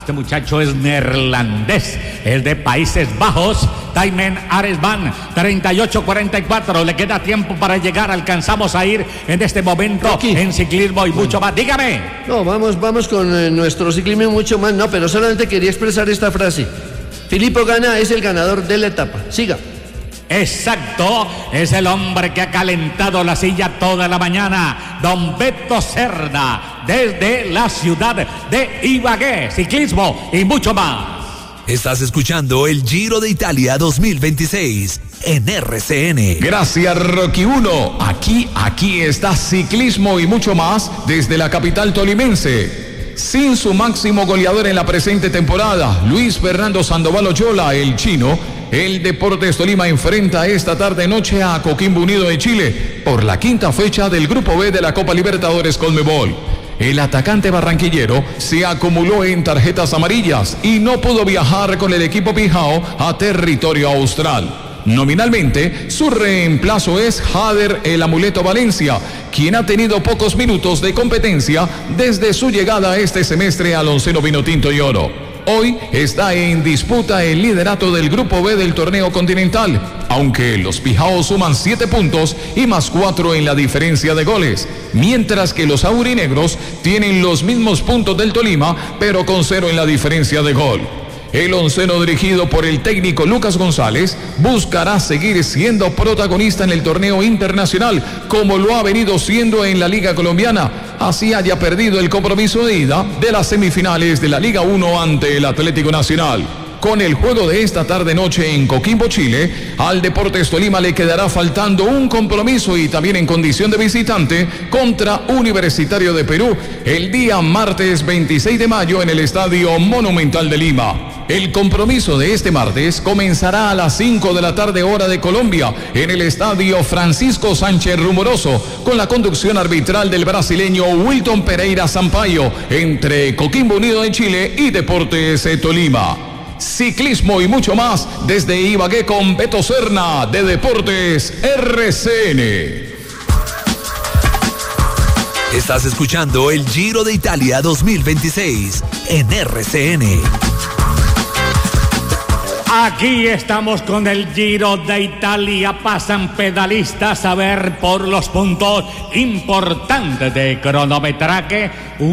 Este muchacho es neerlandés, es de Países Bajos. Thymen Aresman, 38-44. Le queda tiempo para llegar. Alcanzamos a ir en este momento Rocky. En ciclismo y mucho más. Dígame. No, vamos con nuestro ciclismo y mucho más. No, pero solamente quería expresar esta frase. Filippo Ganna es el ganador de la etapa. Siga. Exacto, es el hombre que ha calentado la silla toda la mañana, don Beto Cerda, desde la ciudad de Ibagué, ciclismo y mucho más. Estás escuchando el Giro de Italia 2026 en RCN. Gracias, Rocky 1. Aquí está ciclismo y mucho más desde la capital tolimense. Sin su máximo goleador en la presente temporada, Luis Fernando Sandoval Oyola, el chino, el Deportes Tolima enfrenta esta tarde-noche a Coquimbo Unido de Chile por la quinta fecha del Grupo B de la Copa Libertadores Conmebol. El atacante barranquillero se acumuló en tarjetas amarillas y no pudo viajar con el equipo pijao a territorio austral. Nominalmente, su reemplazo es Jader el Amuleto Valencia, quien ha tenido pocos minutos de competencia desde su llegada este semestre al onceno Vinotinto y Oro. Hoy está en disputa el liderato del Grupo B del torneo continental, aunque los pijaos suman 7 puntos y más 4 en la diferencia de goles, mientras que los aurinegros tienen los mismos puntos del Tolima, pero con 0 en la diferencia de gol. El onceno dirigido por el técnico Lucas González buscará seguir siendo protagonista en el torneo internacional como lo ha venido siendo en la Liga Colombiana, así haya perdido el compromiso de ida de las semifinales de la Liga 1 ante el Atlético Nacional. Con el juego de esta tarde-noche en Coquimbo, Chile, al Deportes Tolima le quedará faltando un compromiso y también en condición de visitante contra Universitario de Perú el día martes 26 de mayo en el Estadio Monumental de Lima. El compromiso de este martes comenzará a las 5 de la tarde hora de Colombia en el Estadio Francisco Sánchez Rumoroso con la conducción arbitral del brasileño Wilton Pereira Sampaio entre Coquimbo Unido de Chile y Deportes Tolima. Ciclismo y mucho más desde Ibagué con Beto Serna de Deportes RCN. Estás escuchando el Giro de Italia 2026 en RCN. Aquí estamos con el Giro de Italia. Pasan pedalistas a ver por los puntos importantes de cronometraje.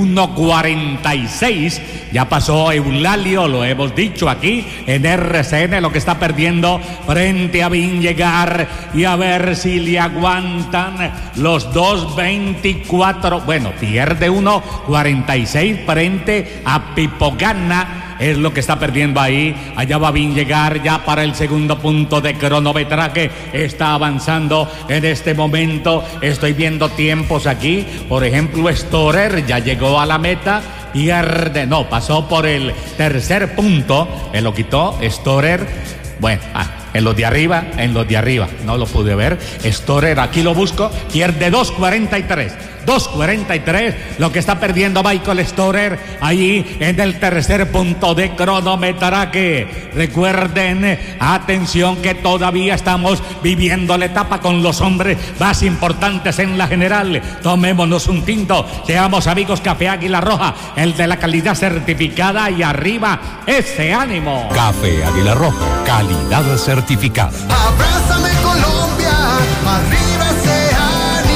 1:46. Ya pasó Eulalio, lo hemos dicho aquí en RCN, lo que está perdiendo frente a Vingegaard. Y a ver si le aguantan los 2:24. Bueno, pierde 1:46 frente a Filippo Ganna. Es lo que está perdiendo ahí. Allá va Vingegaard ya para el segundo punto de cronometraje. Está avanzando en este momento. Estoy viendo tiempos aquí. Por ejemplo, Storer ya llegó a la meta. Pasó por el tercer punto. Él lo quitó, Storer. Bueno, en los de arriba, no lo pude ver. Storer, aquí lo busco, pierde 2:43. 2:43, lo que está perdiendo Michael Storer ahí en el tercer punto de cronometraje. Recuerden, atención, que todavía estamos viviendo la etapa con los hombres más importantes en la general. Tomémonos un tinto, seamos amigos. Café Águila Roja, el de la calidad certificada, y arriba ese ánimo. Café Águila Roja, calidad certificada. Abrázame Colombia, arriba ese ánimo.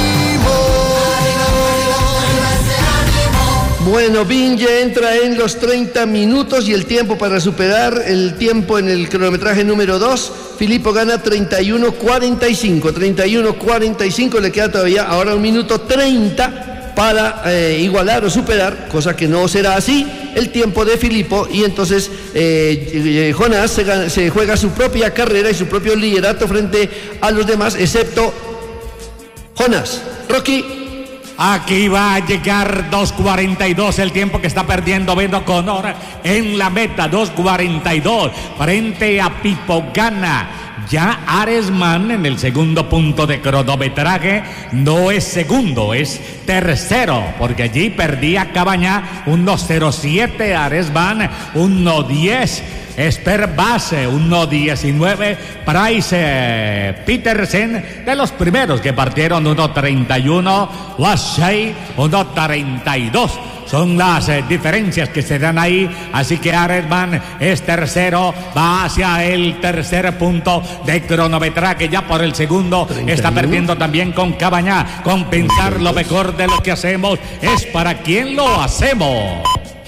Bueno, Vinge entra en los 30 minutos y el tiempo para superar el tiempo en el cronometraje número 2. Filippo Ganna 31:45. 31:45, le queda todavía ahora 1:30 para igualar o superar, cosa que no será así, el tiempo de Filippo. Y entonces Jonas se juega su propia carrera y su propio liderato frente a los demás, excepto Jonas. Rocky. Aquí va a llegar 2:42, el tiempo que está perdiendo Beto Conor en la meta. 2:42 frente a Filippo Ganna. Ya Aresman en el segundo punto de cronometraje no es segundo, es tercero, porque allí perdía Cabañá 1:07, Aresman 1:10. Sperrbase 1:19, Price Petersen de los primeros que partieron 1:31, Wassey 1:32. Son las diferencias que se dan ahí. Así que Aresman es tercero, va hacia el tercer punto de cronometraje. Ya por el segundo 31. Está perdiendo también con Cabañá. Compensar lo mejor de lo que hacemos es para quien lo hacemos.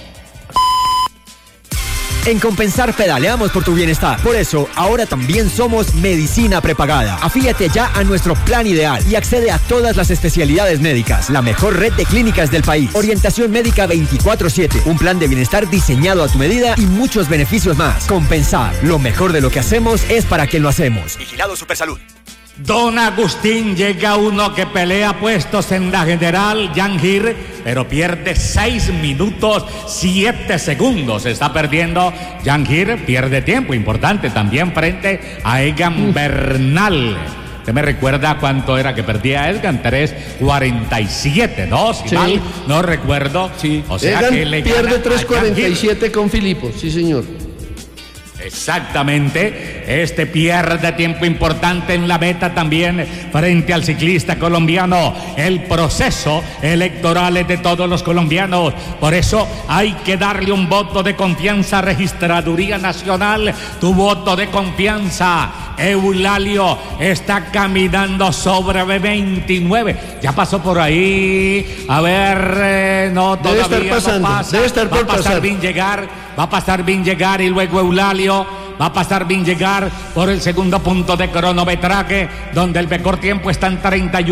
En Compensar pedaleamos por tu bienestar. Por eso, ahora también somos Medicina Prepagada. Afíliate ya a nuestro plan ideal y accede a todas las especialidades médicas. La mejor red de clínicas del país. Orientación médica 24/7. Un plan de bienestar diseñado a tu medida y muchos beneficios más. Compensar. Lo mejor de lo que hacemos es para quien lo hacemos. Vigilado Supersalud. Don Agustín, llega uno que pelea puestos en la general, Jangir, pero pierde 6 minutos 7 segundos. Está perdiendo Jangir, pierde tiempo importante también frente a Egan Bernal. ¿Usted me recuerda cuánto era que perdía Egan? 3:47, ¿no? Si sí. Mal no recuerdo. Sí. O sea Egan que le pierde 3:47 con Filippo, sí señor. Exactamente, este pierde tiempo importante en la meta también frente al ciclista colombiano. El proceso electoral es de todos los colombianos, por eso hay que darle un voto de confianza a Registraduría Nacional, tu voto de confianza. Eulalio está caminando sobre 29, ya pasó por ahí, a ver, no, todavía debe estar pasando, no pasa, debe estar por pasar. Va a pasar bien llegar y luego Eulalio va a pasar bien llegar por el segundo punto de cronometraje, donde el mejor tiempo está en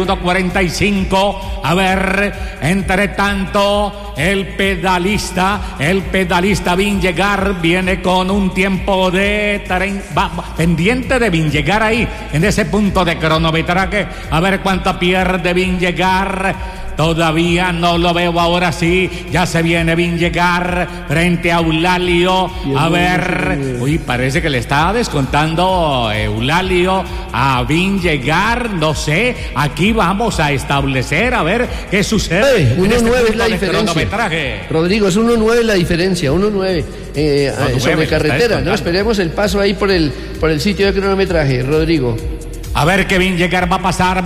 31:45. A ver, entre tanto, el pedalista Vingegaard viene con un tiempo de pendiente de Vingegaard ahí, en ese punto de cronometraje. A ver cuánto pierde Vingegaard. Todavía no lo veo, ahora sí, ya se viene Vingegaard frente a Eulalio. A ver, uy, parece que le está descontando Eulalio a Vingegaard, no sé, aquí vamos a establecer a ver qué sucede. 1:9 es la diferencia. Rodrigo, es 1:9 la diferencia, 1:9 sobre carretera, ¿no? Esperemos el paso ahí por el sitio de cronometraje, Rodrigo. A ver que Vingegaard va a pasar,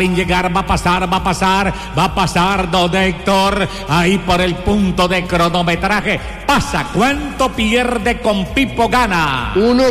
don Héctor, ahí por el punto de cronometraje. Pasa, ¿cuánto pierde con Pipo Gana?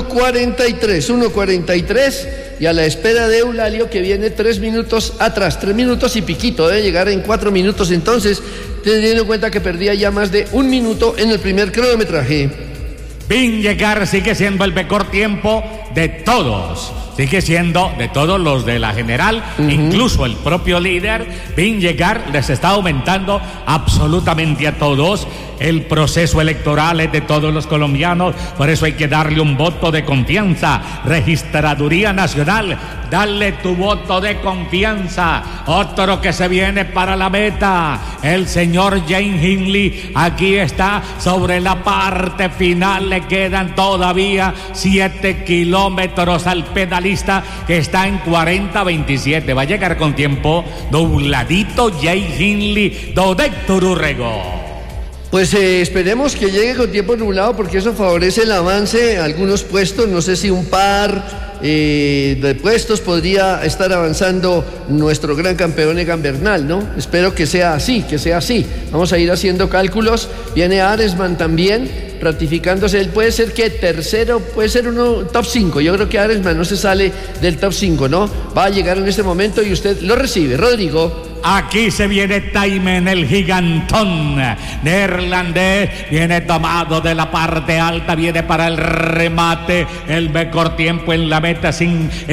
1:43, y a la espera de Eulalio, que viene 3 minutos atrás, 3 minutos y piquito, debe llegar en 4 minutos entonces, teniendo en cuenta que perdía ya más de 1 minuto en el primer cronometraje. Vingegaard sigue siendo el mejor tiempo de todos. Sigue siendo de todos los de la general, incluso el propio líder. Vingegaard les está aumentando absolutamente a todos. El proceso electoral es de todos los colombianos, por eso hay que darle un voto de confianza. Registraduría Nacional, dale tu voto de confianza. Otro que se viene para la meta, el señor James Hindley, aquí está sobre la parte final, le quedan todavía 7 kilómetros al pedalista que está en 40:27, va a llegar con tiempo dobladito James Hindley, don Héctor Urrego. Pues esperemos que llegue con tiempo nublado, porque eso favorece el avance a algunos puestos, no sé si un par de puestos podría estar avanzando nuestro gran campeón Egan Bernal, ¿no? Espero que sea así, Vamos a ir haciendo cálculos. Viene Aresman también, ratificándose. Él puede ser que tercero, puede ser uno top 5. Yo creo que Aresman no se sale del top 5, ¿no? Va a llegar en este momento y usted lo recibe, Rodrigo. Aquí se viene Taimen, el gigantón neerlandés, viene tomado de la parte alta, viene para el remate. El mejor tiempo en la meta es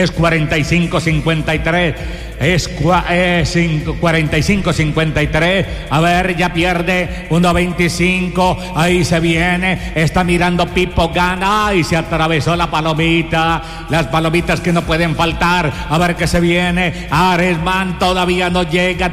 45:53. Es 45:53. A ver, ya pierde 1:25. Ahí se viene. Está mirando Pipo Gana y se atravesó la palomita. Las palomitas que no pueden faltar. A ver qué se viene. Aresman todavía no llega.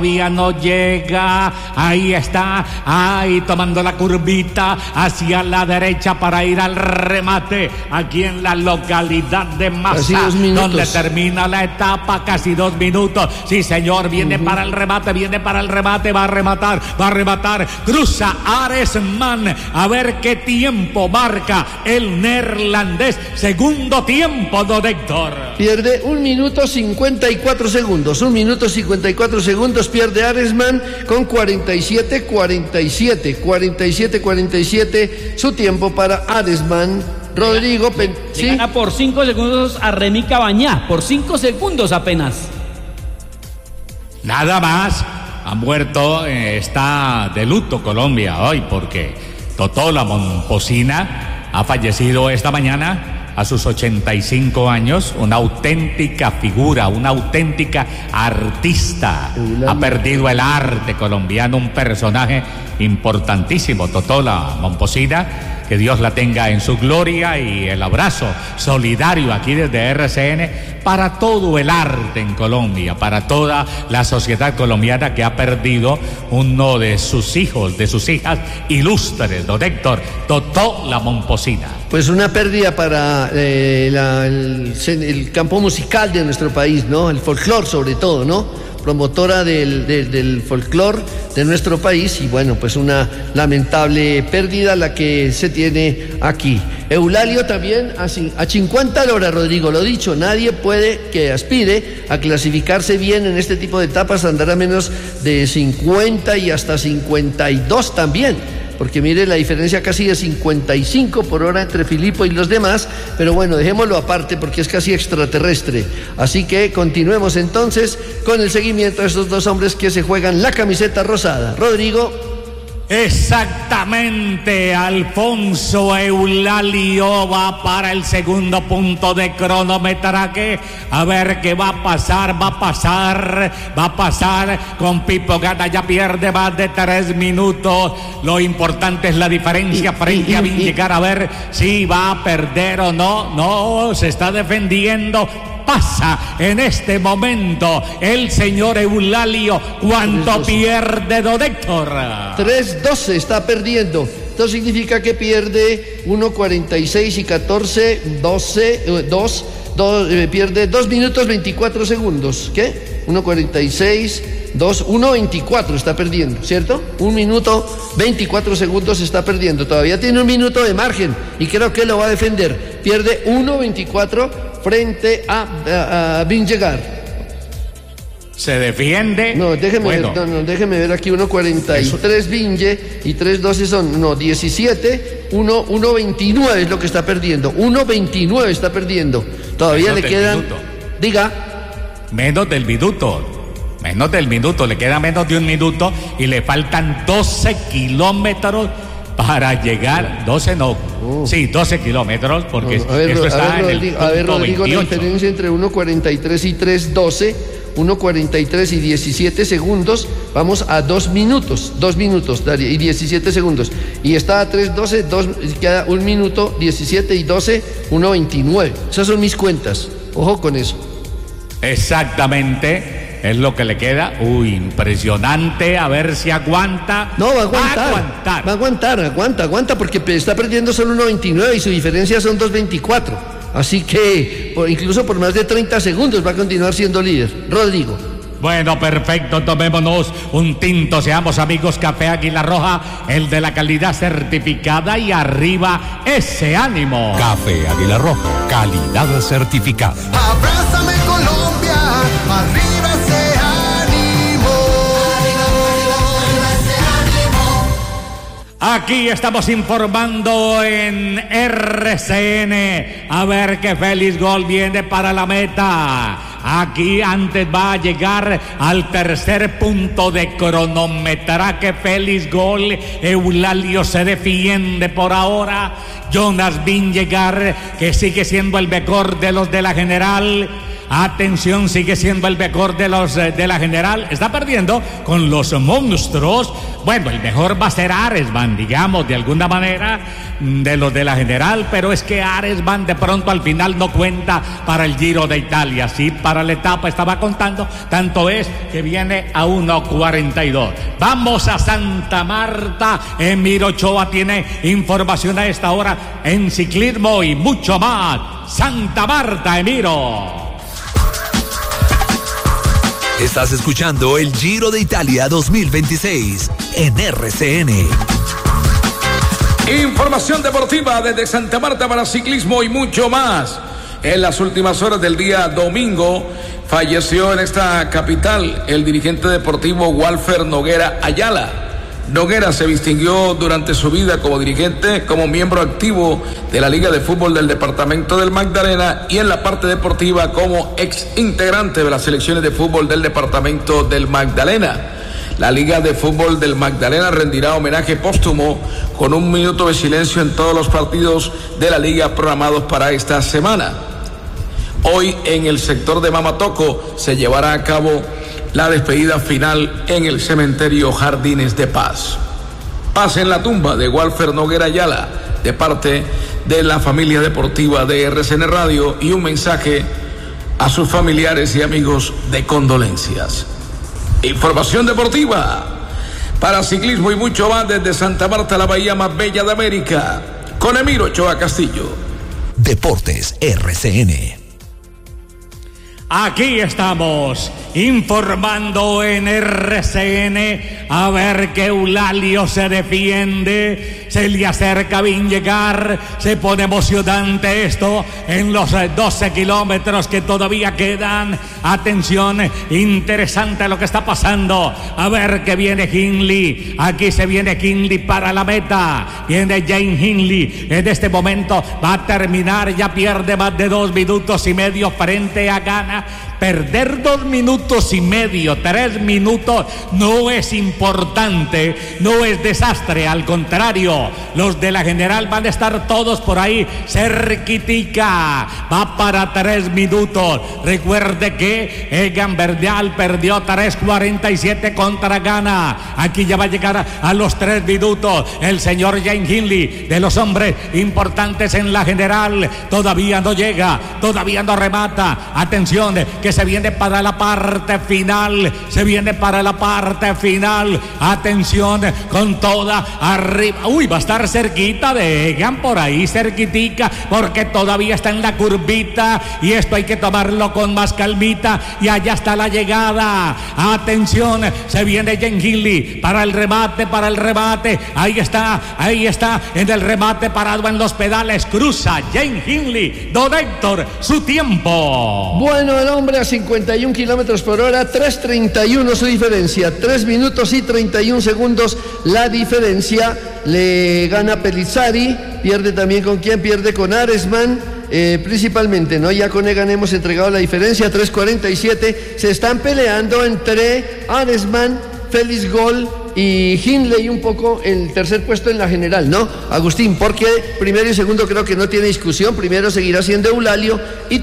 Ahí está. Ahí tomando la curvita hacia la derecha para ir al remate. Aquí en la localidad de Massa, donde termina la etapa. Casi 2 minutos. Sí, señor, viene para el remate, va a rematar, cruza Aresman, a ver qué tiempo marca el neerlandés. Segundo tiempo, don Héctor. Pierde 1 minuto 54 segundos, 1 minuto 54 24 segundos pierde Aresman con 47 su tiempo para Aresman. Rodrigo, ¿sí? Gana por 5 segundos a Remy Cabañá, por 5 segundos apenas. Nada más. Ha muerto, está de luto Colombia hoy porque Totó la Momposina ha fallecido esta mañana a sus 85 años, una auténtica figura, una auténtica artista. Ha perdido el arte colombiano, un personaje importantísimo, Totó la Momposina. Que Dios la tenga en su gloria, y el abrazo solidario aquí desde RCN para todo el arte en Colombia, para toda la sociedad colombiana que ha perdido uno de sus hijos, de sus hijas ilustres, don Héctor, Totó la Momposina. Pues una pérdida para el campo musical de nuestro país, ¿no? El folclore sobre todo, ¿no? Promotora del folclore de nuestro país, y bueno, pues una lamentable pérdida la que se tiene aquí. Eulalio también a 50 horas, Rodrigo, lo dicho, nadie puede que aspire a clasificarse bien en este tipo de etapas, andar a menos de 50 y hasta 52 también. Porque mire la diferencia casi de 55 por hora entre Filipo y los demás, pero bueno, dejémoslo aparte porque es casi extraterrestre. Así que continuemos entonces con el seguimiento de estos dos hombres que se juegan la camiseta rosada. Rodrigo. Exactamente, Alfonso Eulalio va para el segundo punto de cronometraje. A ver qué va a pasar, va a pasar con Pipo Gana, ya pierde más de 3 minutos. Lo importante es la diferencia frente a Vingegaard, a ver si va a perder o no, se está defendiendo. Pasa en este momento el señor Eulalio. ¿Cuánto pierde, don Héctor? 3:12 está perdiendo. Esto significa que pierde 1:46 y 14, 12, 2, pierde 2 minutos 24 segundos. ¿Qué? 1:46, 2, 1:24 está perdiendo, ¿cierto? 1 minuto 24 segundos está perdiendo. Todavía tiene 1 minuto de margen y creo que lo va a defender. Pierde 1:24 frente a Vingegaard. ¿Se defiende? No, déjeme ver aquí 1:43 Vinge y 3:12 son, 17, 1:29 es lo que está perdiendo. 1:29 está perdiendo. Todavía le quedan. Diga. Menos del minuto, le queda menos de 1 minuto y le faltan 12 kilómetros para llegar, 12 kilómetros, porque eso está en el punto Rodrigo, 28. la diferencia entre 1:43 y 3:12, 1:43 y 17 segundos, vamos a 2 minutos y 17 segundos, y está a 3:12, queda 1 minuto, 17 y 12, 1:29, esas son mis cuentas, ojo con eso. Exactamente. Es lo que le queda. Impresionante. A ver si aguanta. No, va a aguantar. Aguanta, porque está perdiendo solo 1:29 y su diferencia son 2:24. Así que, incluso por más de 30 segundos va a continuar siendo líder. Rodrigo. Bueno, perfecto, tomémonos un tinto, seamos amigos. Café Águila Roja, el de la calidad certificada, y arriba ese ánimo. Café Águila Roja, calidad certificada. Abrázame Colombia, arriba ese ánimo. Aquí estamos informando en RCN. A ver qué Félix Gol viene para la meta. Aquí antes va a llegar al tercer punto de cronometraje Félix Gol. Eulalio se defiende por ahora. Jonas Vingegaard, que sigue siendo el mejor de los de la general. Atención, sigue siendo el mejor de los de la general. Está perdiendo con los monstruos. Bueno, el mejor va a ser Aresman, digamos, de alguna manera, de los de la general. Pero es que Aresman de pronto al final no cuenta para el Giro de Italia. Sí, para la etapa estaba contando. Tanto es que viene a 1:42. Vamos a Santa Marta. Emir Ochoa tiene información a esta hora en ciclismo y mucho más. Santa Marta, Emiro. Estás escuchando el Giro de Italia 2026 en RCN. Información deportiva desde Santa Marta para ciclismo y mucho más. En las últimas horas del día domingo falleció en esta capital el dirigente deportivo Walfer Noguera Ayala. Noguera se distinguió durante su vida como dirigente, como miembro activo de la Liga de Fútbol del Departamento del Magdalena y en la parte deportiva como ex integrante de las selecciones de fútbol del Departamento del Magdalena. La Liga de Fútbol del Magdalena rendirá homenaje póstumo con 1 minuto de silencio en todos los partidos de la liga programados para esta semana. Hoy en el sector de Mamatoco se llevará a cabo la despedida final en el cementerio Jardines de Paz. Paz en la tumba de Walfer Noguera Ayala, de parte de la familia deportiva de RCN Radio, y un mensaje a sus familiares y amigos de condolencias. Información deportiva para ciclismo y mucho más desde Santa Marta, la bahía más bella de América, con Emiro Ochoa Castillo. Deportes RCN. Aquí estamos informando en RCN, a ver que Eulalio se defiende, se le acerca Vingegaard, se pone emocionante esto en los 12 kilómetros que todavía quedan. Atención, interesante lo que está pasando, a ver que viene Hindley, aquí se viene Hindley para la meta, viene James Hindley, en este momento va a terminar, ya pierde más de 2 minutos y medio frente a Ghana. Perder 2 minutos y medio, 3 minutos no es importante, no es desastre, al contrario, los de la general van a estar todos por ahí cerquitica, va para 3 minutos. Recuerde que Egan Bernal perdió 3:47 contra Ghana, aquí ya va a llegar a los 3 minutos el señor James Hindley, de los hombres importantes en la general, todavía no llega, todavía no remata. Atención, que se viene para la parte final, se viene para la parte final. Atención, con toda arriba. Uy, va a estar cerquita de Egan, por ahí cerquitica, porque todavía está en la curvita y esto hay que tomarlo con más calmita. Y allá está la llegada. Atención, se viene James Hindley para el remate. Ahí está, en el remate, parado en los pedales, cruza James Hindley. Don Héctor, su tiempo. Bueno, el hombre a 51 kilómetros por hora, 3:31 su diferencia, 3 minutos y 31 segundos la diferencia. Le gana Pellizzari, pierde también con quién, pierde con Aresman, principalmente, ¿no? Ya con Egan hemos entregado la diferencia, 3:47. Se están peleando entre Aresman, Félix Gol y Hindley un poco el tercer puesto en la general, ¿no, Agustín? Porque primero y segundo creo que no tiene discusión. Primero seguirá siendo Eulalio y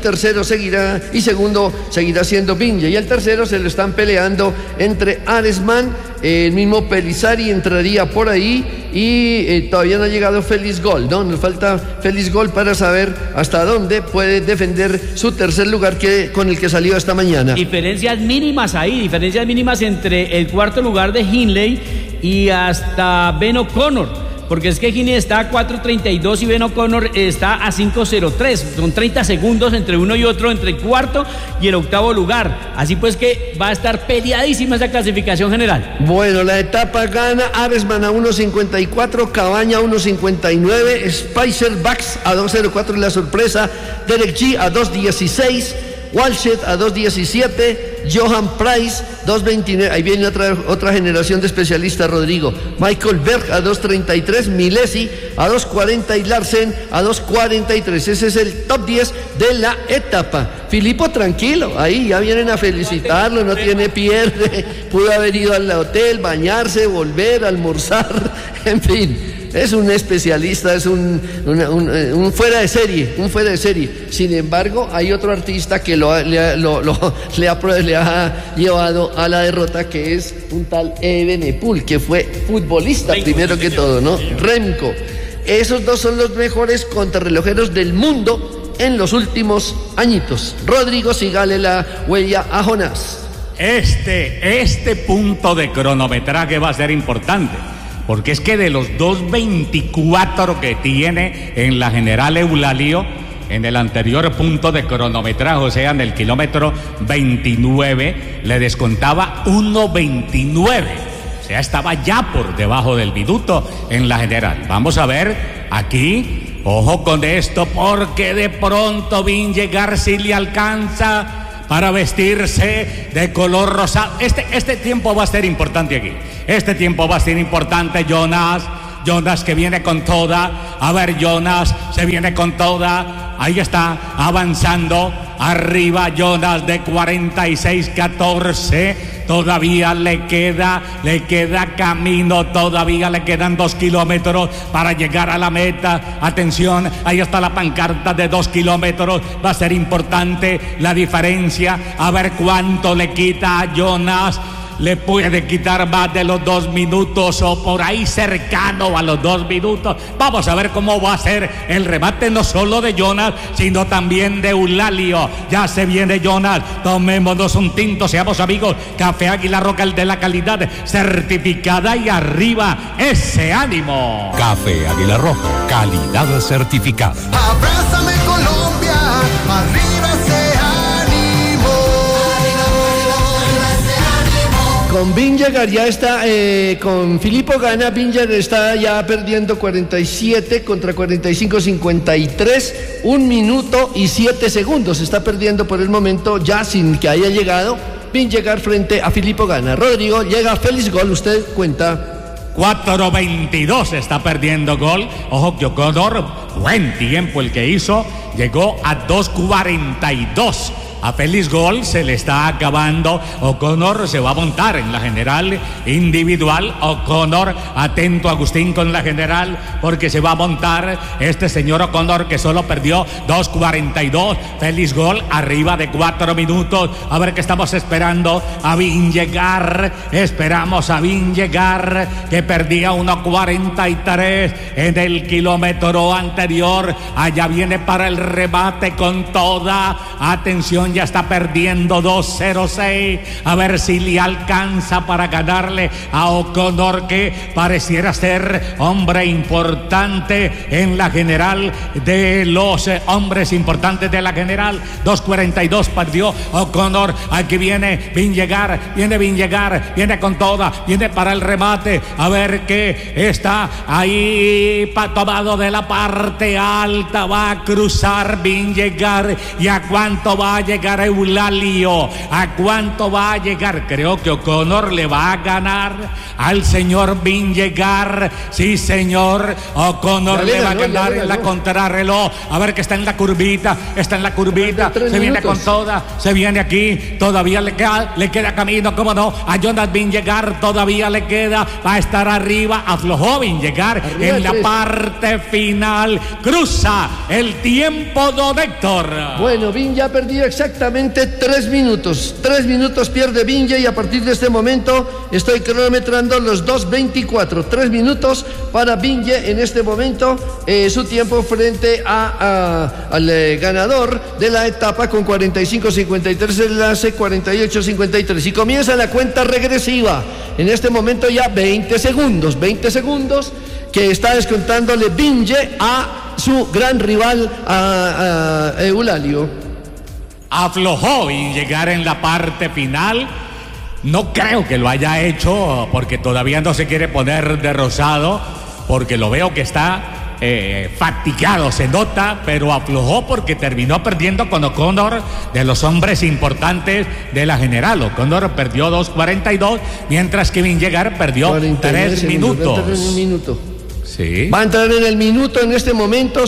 segundo seguirá siendo Vinge, y el tercero se lo están peleando entre Aresman, el mismo Pellizzari entraría por ahí, y todavía no ha llegado Félix Gol, ¿no? Nos falta Félix Gol para saber hasta dónde puede defender su tercer lugar con el que salió esta mañana. Diferencias mínimas entre el cuarto lugar de Hindley y hasta Ben O'Connor, porque es que Hindley está a 4:32 y Ben O'Connor está a 5:03, son 30 segundos entre uno y otro, entre el cuarto y el octavo lugar, así pues que va a estar peleadísima esa clasificación general. Bueno, la etapa gana Aresman a 1:54, Cabaña a 1:59, Spicer Bax a 2:04 y la sorpresa, Derek G a 2:16, Walshed a 2:17, Johan Price 2:29, ahí viene otra generación de especialistas, Rodrigo. Michael Berg a 2:33, Milesi a 2:40 y Larsen a 2:43. Ese es el top 10 de la etapa. Filippo tranquilo, ahí ya vienen a felicitarlo, no tiene pierde, pudo haber ido al hotel, bañarse, volver, almorzar, en fin. Es un especialista, es un fuera de serie, Sin embargo, hay otro artista que le ha llevado a la derrota, que es un tal Evenepoel, que fue futbolista primero que todo, ¿no? Remco. Esos dos son los mejores contrarrelojeros del mundo en los últimos añitos. Rodrigo, sígale la huella a Jonás. Este punto de cronometraje va a ser importante, porque es que de los 2:24 que tiene en la general Eulalio, en el anterior punto de cronometraje, o sea, en el kilómetro 29, le descontaba 1:29. O sea, estaba ya por debajo del minuto en la general. Vamos a ver aquí Ojo con esto, porque de pronto Vingegaard sí le alcanza para vestirse de color rosado. Este tiempo va a ser importante aquí. Este tiempo va a ser importante, Jonas que viene con toda. A ver, Jonas se viene con toda. Ahí está, avanzando. Arriba Jonas de 46-14. Todavía le queda camino. Todavía le quedan 2 kilómetros para llegar a la meta. Atención, ahí está la pancarta de 2 kilómetros. Va a ser importante la diferencia. A ver cuánto le quita a Jonas. Le puede quitar más de los 2 minutos o por ahí cercano a los 2 minutos. Vamos a ver cómo va a ser el remate, no solo de Jonas, sino también de Eulalio. Ya se viene Jonas, tomémonos un tinto, seamos amigos. Café Águila Roja, el de la calidad certificada, y arriba ese ánimo. Café Águila Roja, calidad certificada. Abrázame Colombia, arriba ese ánimo. Con Vingegaard ya está, con Filippo Ganna, Vingegaard está ya perdiendo 47 contra 45-53, 1 minuto y 7 segundos. Está perdiendo por el momento, ya sin que haya llegado Vingegaard frente a Filippo Ganna. Rodrigo, llega Félix Gol, usted cuenta. 4:22 está perdiendo Gol. Ojo que O'Connor, buen tiempo el que hizo, llegó a 2:42. A Félix Gol se le está acabando. O'Connor se va a montar en la general individual. O'Connor, atento Agustín con la general, porque se va a montar este señor O'Connor, que solo perdió 2:42. Félix Gol arriba de 4 minutos. A ver qué estamos esperando. A Vingegaard, esperamos a Vingegaard, que perdía 1:43 en el kilómetro anterior. Allá viene para el remate con toda. Atención, ya está perdiendo 2:06. A ver si le alcanza para ganarle a O'Connor, que pareciera ser hombre importante en la general, de los hombres importantes de la general. 2:42 perdió O'Connor. Aquí viene Vingegaard, viene con toda, viene para el remate. A ver qué está ahí, tomado de la parte alta. Va a cruzar Vingegaard. ¿Y a cuánto va a llegar Eulalio? ¿A cuánto va a llegar? Creo que O'Connor le va a ganar al señor Vingegaard. Sí, señor, O'Connor le va a ganar en la contrarreloj. A ver que está en la curvita, se viene con toda, se viene aquí. Todavía le queda camino, cómo no, a Jonas Vingegaard todavía le queda, va a estar arriba. Aflojó Vingegaard en la parte final. Cruza el tiempo, don Héctor. Bueno, Vin ya ha perdido exactamente 3 minutos. 3 minutos pierde Vinge, y a partir de este momento estoy cronometrando los 2:24. 3 minutos para Vinge en este momento. Su tiempo frente al ganador de la etapa con 45-53, el enlace 48-53. Y comienza la cuenta regresiva. En este momento ya 20 segundos que está descontándole Vinge a su gran rival, a Eulalio. Aflojó y llegar en la parte final. No creo que lo haya hecho, porque todavía no se quiere poner de rosado, porque lo veo que está fatigado, se nota, pero aflojó porque terminó perdiendo con O'Connor, de los hombres importantes de la general. O'Connor perdió 2:42, mientras que Vingegaard perdió 3 minutos. Sí. Va a entrar en el minuto en este momento.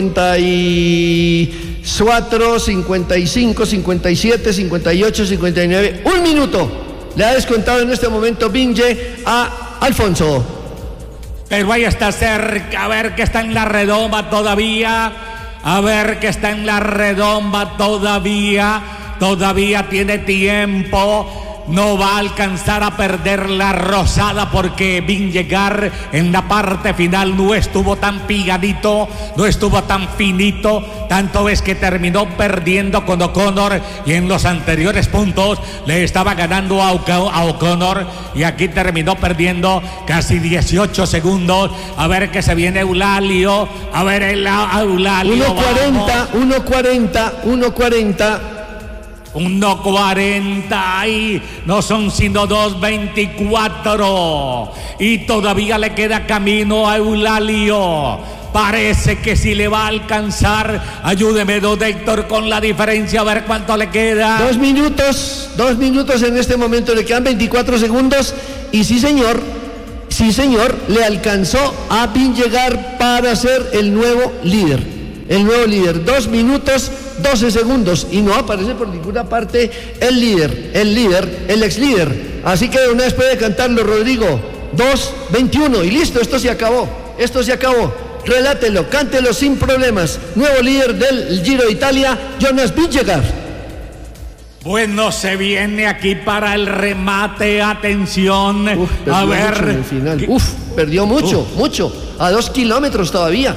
54, 55, 57, 58, 59. 1 minuto le ha descontado en este momento Vinge a Alfonso. Pero ahí está cerca, a ver que está en la redoma todavía. Todavía tiene tiempo. No va a alcanzar a perder la rosada, porque Vingegaard en la parte final no estuvo tan pigadito, no estuvo tan finito. Tanto es que terminó perdiendo con O'Connor, y en los anteriores puntos le estaba ganando a O'Connor, y aquí terminó perdiendo casi 18 segundos. A ver que se viene Eulalio. A ver Eulalio. 1:40. 1:40 y no son sino 2:24, y todavía le queda camino a Eulalio. Parece que si le va a alcanzar. Ayúdeme, don Héctor, con la diferencia, a ver cuánto le queda. 2 minutos en este momento, le quedan 24 segundos. Y sí señor, le alcanzó a Vingegaard para ser el nuevo líder. 2 minutos 12 segundos y no aparece por ninguna parte el ex líder. Así que una vez puede cantarlo, Rodrigo. 2:21 y listo, esto se acabó. Relátelo, cántelo sin problemas. Nuevo líder del Giro de Italia, Jonas Vingegaard. Bueno, se viene aquí para el remate, atención. A ver. En el final. Perdió mucho. A 2 kilómetros todavía.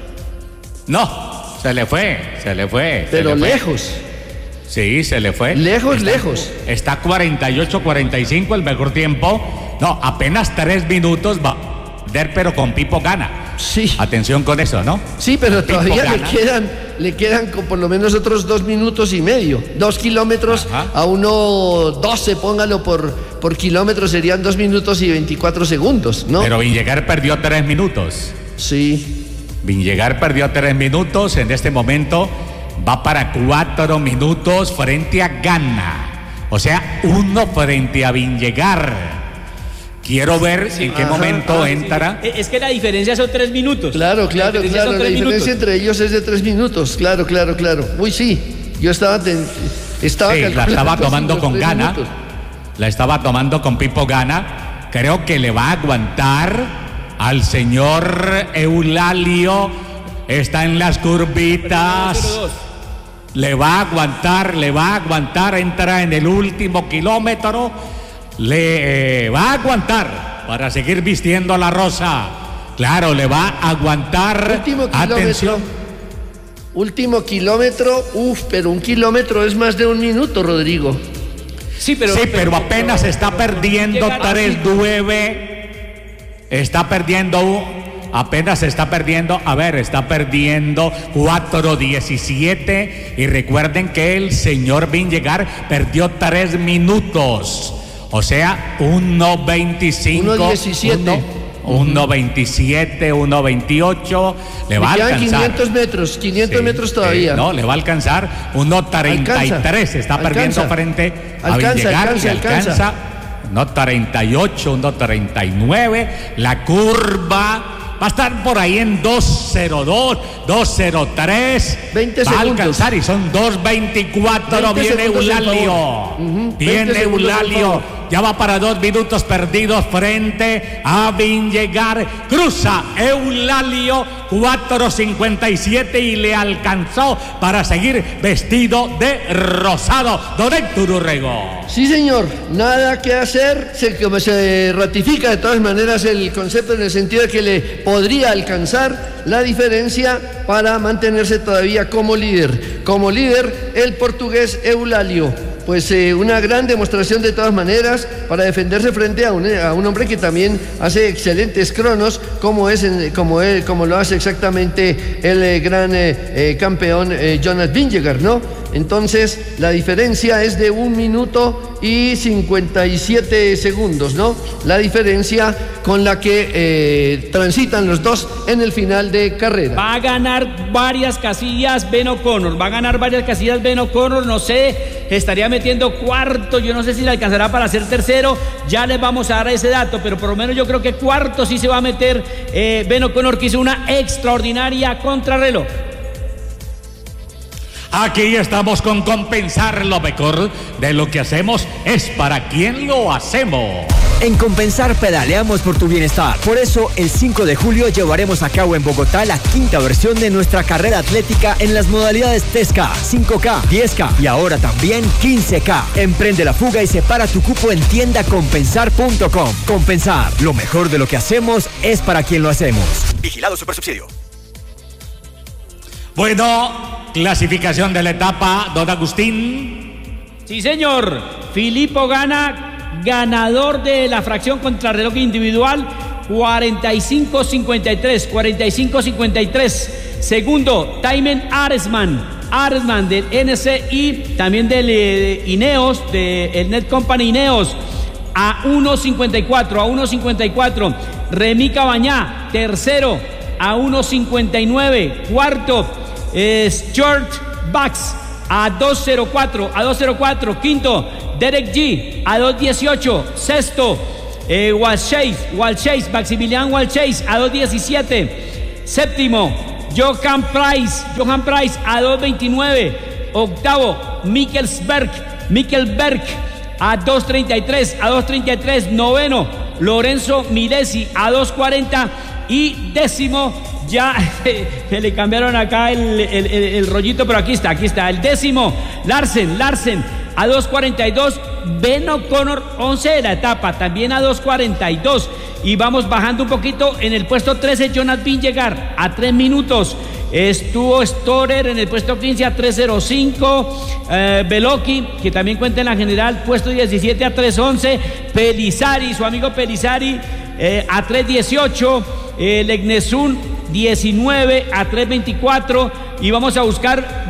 No, se le fue. Pero lejos. Sí, se le fue. Lejos. Está 48-45 el mejor tiempo. No, apenas 3 minutos va a perder, pero con Pipo gana. Sí. Atención con eso, ¿no? Sí, pero Pipo todavía gana. le quedan con por lo menos otros 2 minutos y medio. 2 kilómetros. Ajá. A 1:12, póngalo por kilómetro, serían 2 minutos y 24 segundos, ¿no? Pero Vingegaard perdió 3 minutos. Sí. Vingegaard perdió 3 minutos. En este momento va para 4 minutos frente a Ganna. O sea, 1 frente a Vingegaard. Quiero ver en qué momento entra. Sí. Es que la diferencia son 3 minutos. Claro. La diferencia entre ellos es de 3 minutos. Claro. Uy, sí. Yo estaba calculando. La estaba tomando con Ganna. Minutos. La estaba tomando con Pipo Ganna. Creo que le va a aguantar al señor Eulalio. Está en las curvitas. Le va a aguantar. Entra en el último kilómetro. Le va a aguantar para seguir vistiendo la rosa. Claro, le va a aguantar. Atención. Último kilómetro. Pero 1 kilómetro es más de 1 minuto, Rodrigo. Sí, pero apenas está perdiendo 3:9. Apenas está perdiendo 4:17. Y recuerden que el señor Vingegaard perdió 3 minutos. O sea, 1:25. 1:17. 1:27, 1:28. Le va a alcanzar. 500 metros todavía. No, le va a alcanzar. 1:33. Está perdiendo frente a Vingegaard. Alcanza. 1:38, 1:39. La curva va a estar por ahí en 2:02, 2:03. 20 va a segundos. alcanzar y son 2:24. Viene Eulalio. Viene Eulalio. Ya va para 2 minutos perdidos frente a Vingegaard. Cruza Eulalio 4:57 y le alcanzó para seguir vestido de rosado. Don Héctor Urrego. Sí, señor. Nada que hacer. Se ratifica de todas maneras el concepto en el sentido de que le podría alcanzar la diferencia para mantenerse todavía como líder. Como líder, el portugués Eulalio. Pues una gran demostración de todas maneras para defenderse frente a un hombre que también hace excelentes cronos, como lo hace exactamente el gran campeón Jonas Vingegaard, ¿no? Entonces la diferencia es de 1 minuto y 57 segundos, ¿no? La diferencia con la que transitan los dos en el final de carrera. Va a ganar varias casillas Ben O'Connor, no sé, estaría metiendo cuarto, yo no sé si le alcanzará para ser tercero, ya les vamos a dar ese dato, pero por lo menos yo creo que cuarto sí se va a meter Ben O'Connor, que hizo una extraordinaria contrarreloj. Aquí estamos con compensar. Lo mejor de lo que hacemos es para quien lo hacemos. En Compensar pedaleamos por tu bienestar. Por eso, el 5 de julio llevaremos a cabo en Bogotá la 5ª versión de nuestra carrera atlética en las modalidades 3K, 5K, 10K y ahora también 15K. Emprende la fuga y separa tu cupo en tiendacompensar.com. Compensar, lo mejor de lo que hacemos es para quien lo hacemos. Vigilado Supersubsidio. Bueno, clasificación de la etapa, don Agustín. Sí, señor. Filippo Ganna, ganador de la fracción contrarreloj individual, 45-53. Segundo, Thymen Arensman del NCI, también del Ineos, del Net Company Ineos, a 1.54. Remy Cabañá, tercero. a 1.59. Cuarto, Stuart Bax a 2.04. Quinto, Derek G a 2.18. Sexto, Walchase, Maximilian Walchase a 2.17. Séptimo, Johan Price a 2.29. Octavo, Mikkel Berg a 2.33. Noveno, Lorenzo Milesi a 2.40. Y décimo, ya le cambiaron acá el rollito, pero aquí está. El décimo, Larsen a 2.42. Ben O'Connor, 11 de la etapa, también a 2.42. Y vamos bajando un poquito. En el puesto 13, Jonas Vingegaard a 3 minutos. Estuvo Storer en el puesto 15 a 3.05. Beloki, que también cuenta en la general, puesto 17 a 3.11. Pelizari, su amigo Pelizari, a 3.18. Legnesun, 19 a 3.24. Y vamos a buscar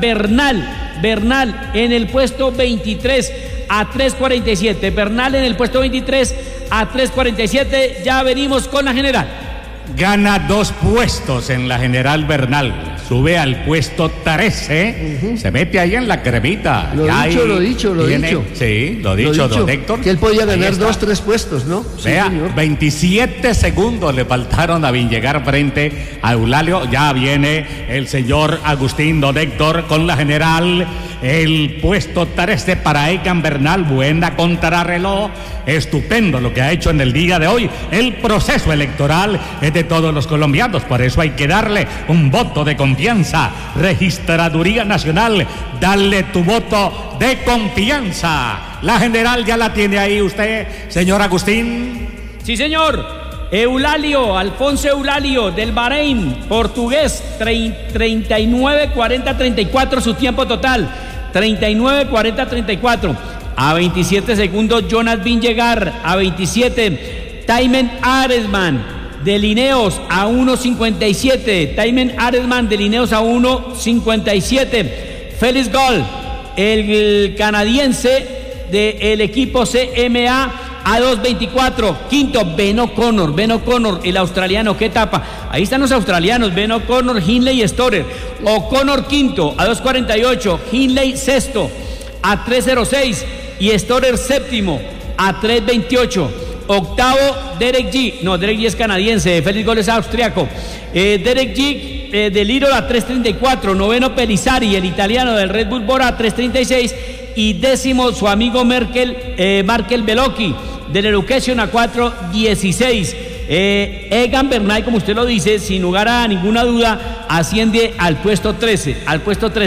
Bernal en el puesto 23 a 3.47. Bernal en el puesto 23 a 3.47. Ya venimos con la general. Gana 2 puestos en la general Bernal. Sube al puesto 13. Se mete ahí en la cremita. Lo dicho. Sí, lo dicho, don Héctor. Que él podía ganar 2-3 puestos, ¿no? Vea, sí, señor. 27 segundos le faltaron a Vingegaard frente a Eulalio. Ya viene el señor Agustín, don Héctor, con la general. El puesto 13 para Egan Bernal. Buena contrarreloj. Estupendo lo que ha hecho en el día de hoy. El proceso electoral es de todos los colombianos. Por eso hay que darle un voto de confianza. Registraduría Nacional, dale tu voto de confianza. La general ya la tiene ahí usted, señor Agustín. Sí, señor. Alfonso Eulalio del Bahrein, portugués, 39-40-34 su tiempo total. 39-40-34. A 27 segundos, Jonas Vingegaard. A 27, Thymen Arensman de Lineos a 1.57. Thymen Arensman de Lineos a 1.57. Félix Gall, el canadiense del equipo CMA, a 2.24. Quinto, Ben O'Connor, el australiano. ¿Qué etapa? Ahí están los australianos: Ben O'Connor, Hindley y Storer. O'Connor quinto a 2.48. Hindley sexto a 3.06. Y Storer séptimo a 3.28. Octavo, Derek G es canadiense. Félix Gall es austriaco. Derek G del Lidl a 3.34. Noveno, Pelizari, el italiano del Red Bull Bora, a 3.36. Y décimo, su amigo Markel Beloki del Education, a 4.16. Egan Bernal, como usted lo dice, sin lugar a ninguna duda, asciende al puesto 13 a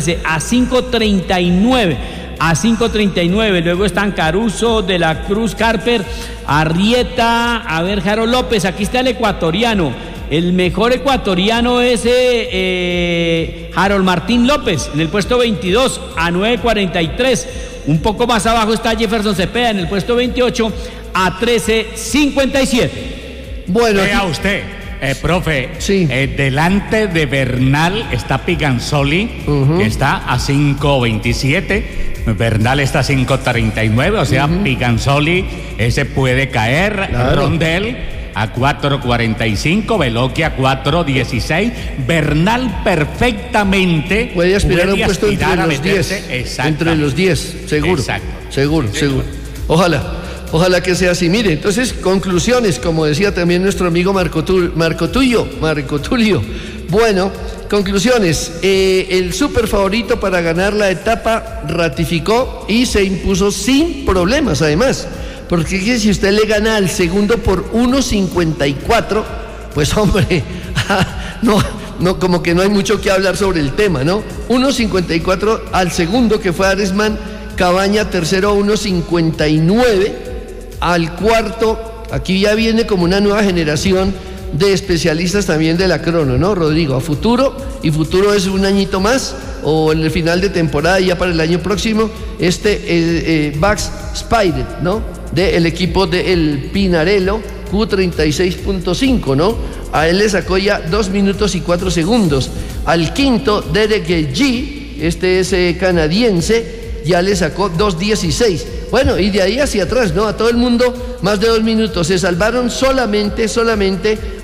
5.39. A 5.39, luego están Caruso, De la Cruz, Carper, Arrieta, Harold López. Aquí está el ecuatoriano. El mejor ecuatoriano es Harold Martín López, en el puesto 22 a 9.43. Un poco más abajo está Jefferson Cepeda en el puesto 28 a 13.57. Bueno, vea usted, profe, sí. Delante de Bernal está Piganzoli, que está a 5.27. Bernal está a 5.39, o sea, Piganzoli, ese puede caer. Claro. Rondel a 4.45, Beloki a 4.16. Bernal perfectamente puede aspirar a un puesto entre los 10. Entre los 10, seguro. Exacto. Seguro. Ojalá que sea así. Mire, entonces, conclusiones, como decía también nuestro amigo Marco Tulio. Bueno, conclusiones. El súper favorito para ganar la etapa ratificó y se impuso sin problemas, además. Porque si usted le gana al segundo por 1.54, pues hombre, no, como que no hay mucho que hablar sobre el tema, ¿no? 1.54 al segundo, que fue Arensman. Cabaña tercero, 1.59. Al cuarto, aquí ya viene como una nueva generación de especialistas también de la crono, ¿no, Rodrigo? A futuro, y futuro es un añito más, o en el final de temporada, ya para el año próximo, Bax Spider, ¿no? Del equipo del Pinarello, Q36.5, ¿no? A él le sacó ya 2 minutos y 4 segundos. Al quinto, Derek G, es canadiense, ya le sacó 2.16. Bueno, y de ahí hacia atrás, ¿no? A todo el mundo más de 2 minutos. Se salvaron solamente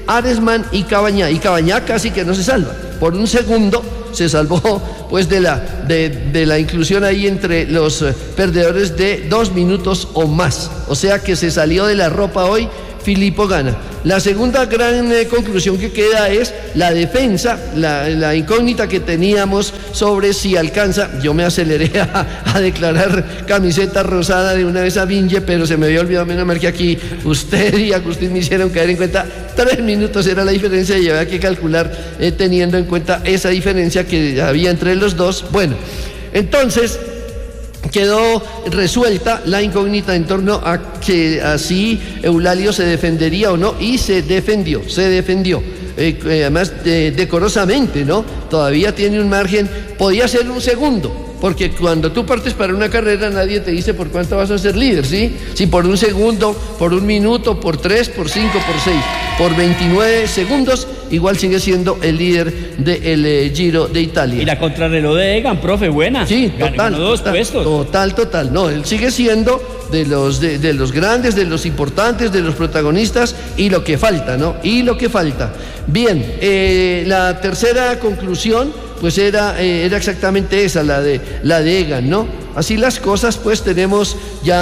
Aresman y Cabañá. Y Cabañá casi que no se salva. Por un segundo se salvó pues de la inclusión ahí entre los perdedores de 2 minutos o más. O sea que se salió de la ropa hoy Filippo Ganna. La segunda gran conclusión que queda es la defensa, la incógnita que teníamos sobre si alcanza. Yo me aceleré a declarar camiseta rosada de una vez a Vinge, pero se me había olvidado, menos mal que aquí usted y Agustín me hicieron caer en cuenta. 3 minutos era la diferencia y había que calcular teniendo en cuenta esa diferencia que había entre los dos. Bueno, entonces quedó resuelta la incógnita en torno a que así Eulálio se defendería o no, y se defendió, además decorosamente, ¿no? Todavía tiene un margen, podía ser un segundo, porque cuando tú partes para una carrera nadie te dice por cuánto vas a ser líder, ¿sí? Si por un segundo, por un minuto, por 3, por 5, por 6, por 29 segundos, igual sigue siendo el líder del Giro de Italia. Y la contrarreloj de Egan, profe, buena. Sí, total. Ganó 2 puestos. Total. No, él sigue siendo de los grandes, de los importantes, de los protagonistas, y lo que falta, ¿no? Bien, la tercera conclusión pues era exactamente esa, la de Egan, ¿no? Así las cosas, pues tenemos ya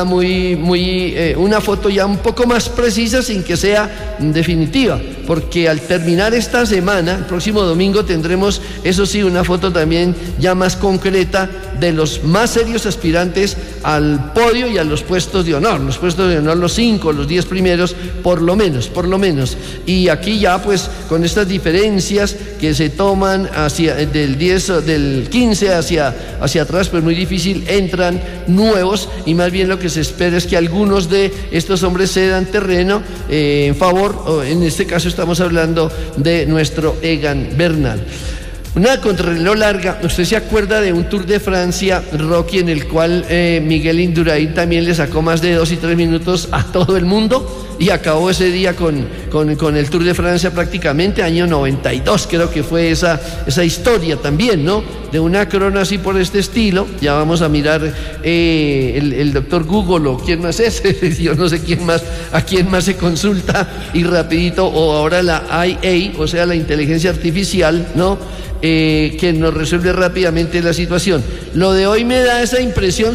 una foto ya un poco más precisa, sin que sea definitiva, porque al terminar esta semana, el próximo domingo tendremos, eso sí, una foto también ya más concreta de los más serios aspirantes al podio y a los puestos de honor, los 5, los 10 primeros, por lo menos. Y aquí ya, pues, con estas diferencias que se toman del 15 hacia atrás, pues muy difícil entran nuevos, y más bien lo que se espera es que algunos de estos hombres cedan terreno en favor, o en este caso estamos hablando de nuestro Egan Bernal. Una contrarreloj larga. ¿Usted se acuerda de un Tour de Francia, Rocky, en el cual Miguel Indurain también le sacó más de 2 y 3 minutos a todo el mundo? Y acabó ese día con el Tour de Francia prácticamente, año 92, creo que fue esa historia también, ¿no? De una crono así por este estilo. Ya vamos a mirar el doctor Google, o quién más es, yo no sé a quién más se consulta, y rapidito, o ahora la IA, o sea, la inteligencia artificial, ¿no? Que nos resuelve rápidamente la situación. Lo de hoy me da esa impresión,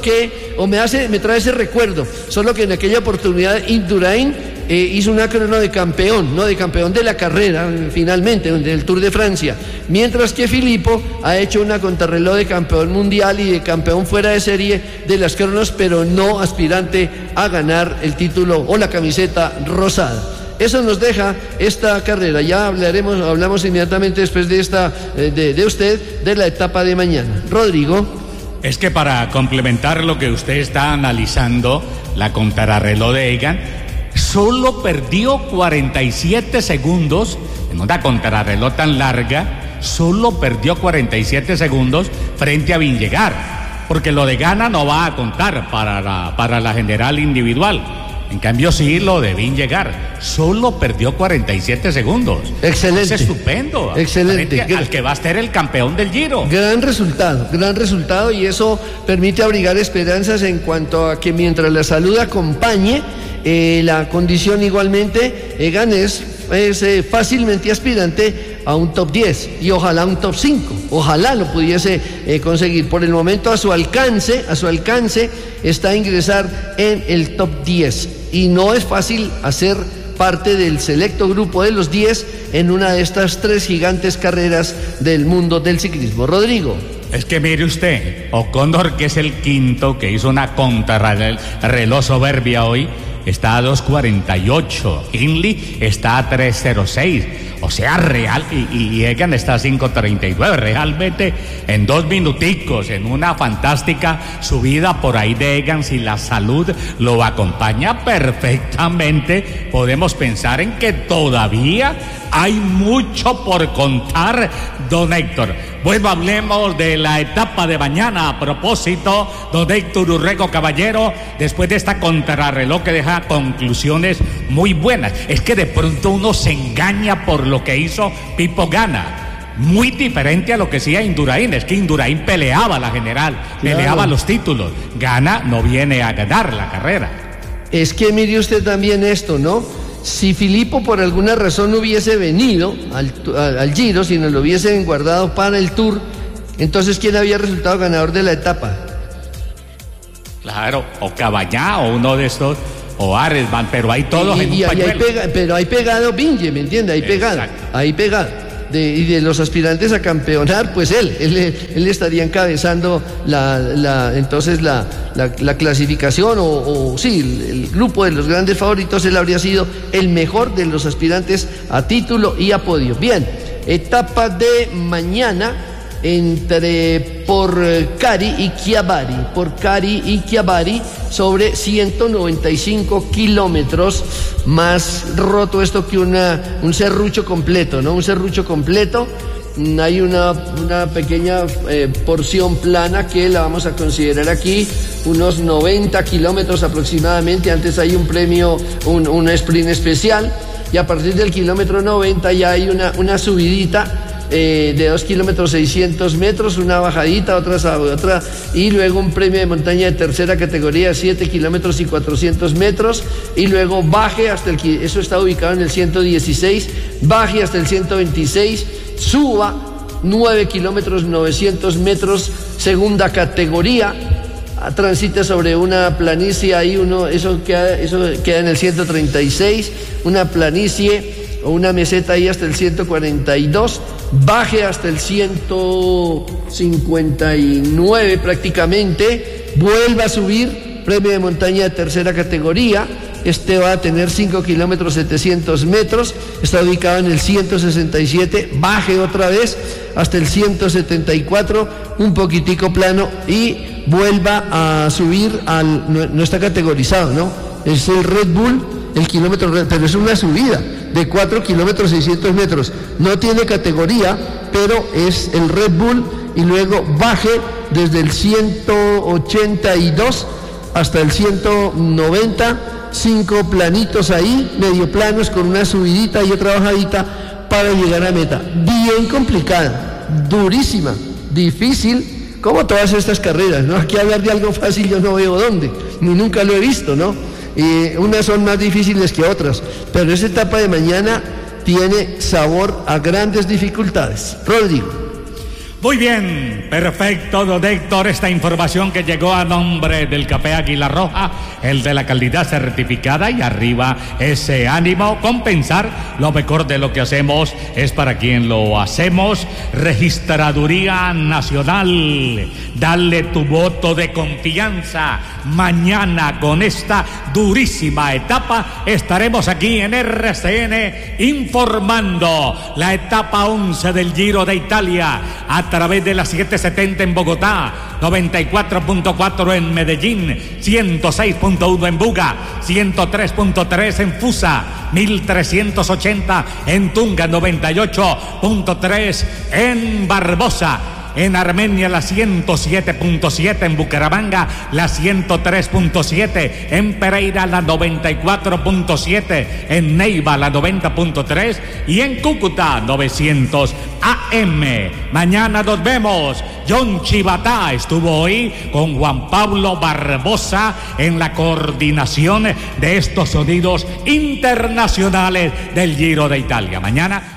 me trae ese recuerdo, solo que en aquella oportunidad Indurain hizo una crono de campeón, ¿no? De campeón de la carrera, finalmente, del Tour de Francia, mientras que Filippo ha hecho una contrarreloj de campeón mundial y de campeón fuera de serie de las cronos, pero no aspirante a ganar el título o la camiseta rosada. Eso nos deja esta carrera. Ya hablamos inmediatamente después de esta, de usted, de la etapa de mañana. Rodrigo. Es que para complementar lo que usted está analizando, la contrarreloj de Egan solo perdió 47 segundos en una contrarreloj tan larga, solo perdió 47 segundos frente a Vingegaard, porque lo de Ganna no va a contar para la general individual. En cambio, sí, lo de Vingegaard solo perdió 47 segundos. Excelente. Es estupendo. Excelente. Al que va a ser el campeón del Giro. Gran resultado, y eso permite abrigar esperanzas en cuanto a que mientras la salud acompañe, la condición igualmente, Egan es fácilmente aspirante a un top 10 y ojalá un top 5, ojalá lo pudiese conseguir. Por el momento a su alcance está ingresar en el top 10, y no es fácil hacer parte del selecto grupo de los 10 en una de estas 3 gigantes carreras del mundo del ciclismo. Rodrigo. Es que mire usted, O'Connor, que es el quinto, que hizo una contrarreloj soberbia hoy, está a 2:48, Hindley está a 3:06, o sea, y Egan está a 5:39, realmente en 2 minuticos, en una fantástica subida por ahí de Egan, si la salud lo acompaña perfectamente, podemos pensar en que todavía hay mucho por contar, don Héctor. Bueno, hablemos de la etapa de mañana. A propósito, don Héctor Urrego Caballero, después de esta contrarreloj que deja conclusiones muy buenas. Es que de pronto uno se engaña por lo que hizo Filippo Ganna. Muy diferente a lo que hacía Indurain. Es que Indurain peleaba la general, peleaba los títulos. Ganna no viene a ganar la carrera. Es que mire usted también esto, ¿no? si Filippo por alguna razón no hubiese venido al Giro, sino lo hubiesen guardado para el Tour, entonces ¿quién había resultado ganador de la etapa? Claro, o Caballá o uno de estos, o Aresban, pero hay todos en un pañuelo. Pero hay pegado Vinge, ¿me entiende? Ahí pegado. Y de los aspirantes a campeonar, pues él estaría encabezando entonces la clasificación sí, el grupo de los grandes favoritos. Él habría sido el mejor de los aspirantes a título y a podio. Bien, etapa de mañana por Cari y Chiavari, sobre 195 kilómetros, más roto esto que un serrucho completo, ¿no? Un serrucho completo. Hay una pequeña porción plana que la vamos a considerar aquí, unos 90 kilómetros aproximadamente. Antes hay un premio, un sprint especial, y a partir del kilómetro 90 ya hay una subidita de 2 kilómetros 600 metros, una bajadita, otra, y luego un premio de montaña de tercera categoría, 7 kilómetros y 400 metros, y luego baje hasta eso está ubicado en el 116, baje hasta el 126, suba 9 kilómetros 900 metros, segunda categoría, transite sobre una planicie ahí, eso queda en el 136, una planicie o una meseta ahí hasta el 142, baje hasta el 159 prácticamente, vuelva a subir, premio de montaña de tercera categoría. Este va a tener 5 kilómetros 700 metros, está ubicado en el 167, baje otra vez hasta el 174, un poquitico plano, y vuelva a subir no está categorizado, ¿no? Es el Red Bull, el kilómetro, pero es una subida de 4 kilómetros 600 metros, no tiene categoría, pero es el Red Bull, y luego baje desde el 182 hasta el 190, 5 planitos ahí, medio planos, con una subidita y otra bajadita para llegar a meta. Bien complicada, durísima, difícil, como todas estas carreras, ¿no? Aquí hablar de algo fácil yo no veo dónde, ni nunca lo he visto, ¿no? Unas son más difíciles que otras, pero esta etapa de mañana tiene sabor a grandes dificultades. Rodrigo. Muy bien, perfecto, don Héctor, esta información que llegó a nombre del Café Águila Roja, el de la calidad certificada, y arriba ese ánimo, compensar lo mejor de lo que hacemos es para quien lo hacemos. Registraduría Nacional, dale tu voto de confianza. Mañana con esta durísima etapa estaremos aquí en RCN informando la etapa 11 del Giro de Italia a través de la 770 en Bogotá, 94.4 en Medellín, 106.1 en Buga, 103.3 en Fusa, 1380 en Tunga, 98.3 en Barbosa. En Armenia la 107.7, en Bucaramanga la 103.7, en Pereira la 94.7, en Neiva la 90.3 y en Cúcuta 900 AM. Mañana nos vemos. John Chivatá estuvo hoy con Juan Pablo Barbosa en la coordinación de estos sonidos internacionales del Giro de Italia. Mañana